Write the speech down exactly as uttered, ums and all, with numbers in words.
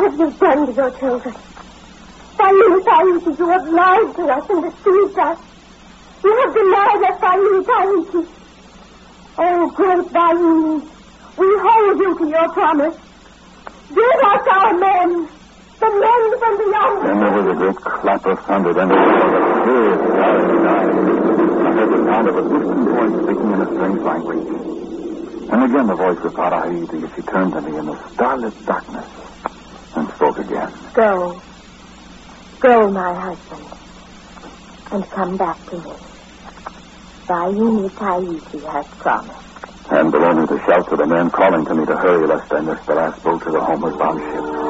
have you done to your children? Fahim Tahiti, you have lied to us and deceived us. You have denied us, Fahim Tahiti. Oh, great Fahim, we hold you to your promise. Give us our men, the men from beyond. Then there was a great clap of thunder. Then there was a clear starry night. I heard the sound of a distant voice speaking in a strange language. And again the voice of Farahidi. She turned to me in the starlit darkness and spoke again. Go. Go, my husband, and come back to me. Fahim Tahiti has promised. And below me the shouts of the men calling to me to hurry lest I miss the last boat to the homeward bound ship.